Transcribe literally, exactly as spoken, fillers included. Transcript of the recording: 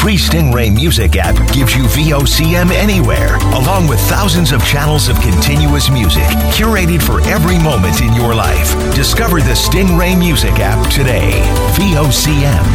free Stingray Music app gives you V O C M anywhere, along with thousands of channels of continuous music curated for every moment in your life. Discover the Stingray Music app today. V O C M.